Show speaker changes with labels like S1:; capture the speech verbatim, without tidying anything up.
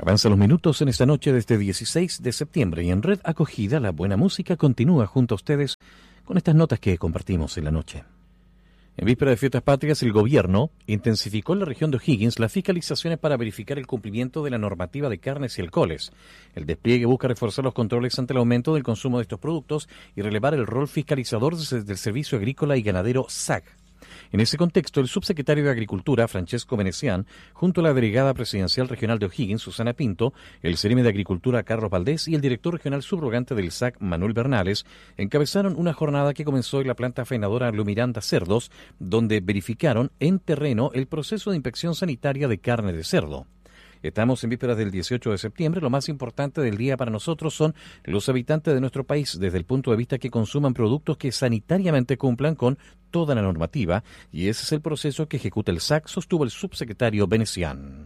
S1: Avanza los minutos en esta noche desde dieciséis de septiembre y en Red Acogida la buena música continúa junto a ustedes con estas notas que compartimos en la noche. En víspera de fiestas patrias, el gobierno intensificó en la región de O'Higgins las fiscalizaciones para verificar el cumplimiento de la normativa de carnes y alcoholes. El despliegue busca reforzar los controles ante el aumento del consumo de estos productos y relevar el rol fiscalizador del Servicio Agrícola y Ganadero S A C. En ese contexto, el subsecretario de Agricultura, Francesco Venecián, junto a la delegada presidencial regional de O'Higgins, Susana Pinto, el seremi de Agricultura, Carlos Valdés, y el director regional subrogante del S A C, Manuel Bernales, encabezaron una jornada que comenzó en la planta faenadora Lumiranda Cerdos, donde verificaron en terreno el proceso de inspección sanitaria de carne de cerdo. Estamos en vísperas del dieciocho de septiembre. Lo más importante del día para nosotros son los habitantes de nuestro país, desde el punto de vista que consuman productos que sanitariamente cumplan con toda la normativa, y ese es el proceso que ejecuta el S A C, sostuvo el subsecretario Venecián.